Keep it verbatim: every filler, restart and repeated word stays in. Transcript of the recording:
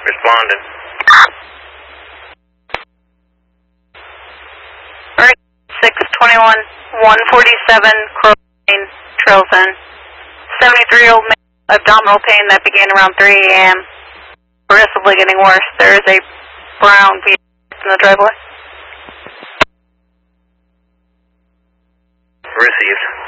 Responding. Alright, six twenty-one, one forty-seven, Crow Lane, Trails End. seventy-three-year-old man, abdominal pain that began around three A M Progressively getting worse. There is a brown vehicle in the driveway. Received.